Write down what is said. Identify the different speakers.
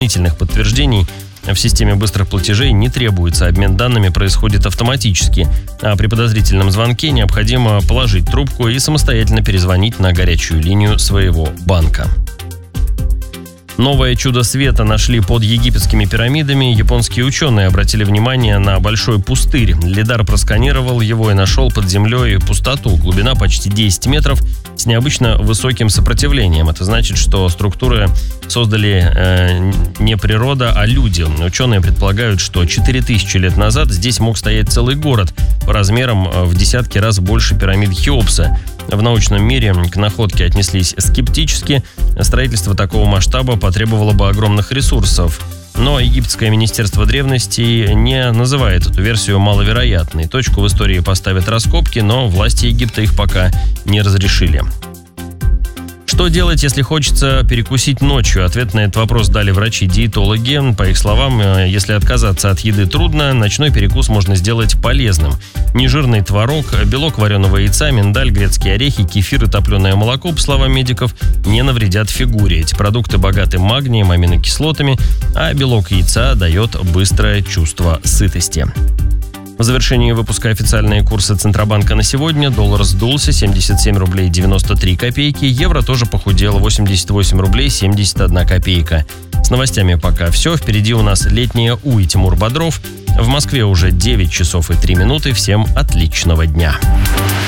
Speaker 1: дополнительных подтверждений в системе быстрых платежей не требуется, обмен данными происходит автоматически, а при подозрительном звонке необходимо положить трубку и самостоятельно перезвонить на горячую линию своего банка. Новое чудо света нашли под египетскими пирамидами. Японские ученые обратили внимание на большой пустырь. Лидар просканировал его и нашел под землей пустоту. Глубина почти 10 метров с необычно высоким сопротивлением. Это значит, что структуры создали не природа, а люди. Ученые предполагают, что 4000 лет назад здесь мог стоять целый город по размерам в десятки раз больше пирамид Хеопса. В научном мире к находке отнеслись скептически. Строительство такого масштаба потребовало бы огромных ресурсов. Но египетское министерство древности не называет эту версию маловероятной. Точку в истории поставят раскопки, но власти Египта их пока не разрешили. Что делать, если хочется перекусить ночью? Ответ на этот вопрос дали врачи-диетологи. По их словам, если отказаться от еды трудно, ночной перекус можно сделать полезным. Нежирный творог, белок вареного яйца, миндаль, грецкие орехи, кефир и топленое молоко, по словам медиков, не навредят фигуре. Эти продукты богаты магнием, аминокислотами, а белок яйца дает быстрое чувство сытости. В завершении выпуска официальные курсы Центробанка на сегодня. Доллар сдулся 77 рублей 93 копейки. Евро тоже похудел 88 рублей 71 копейка. С новостями пока все. Впереди у нас летняя У и Тимур Бодров. В Москве уже 9 часов и 3 минуты. Всем отличного дня.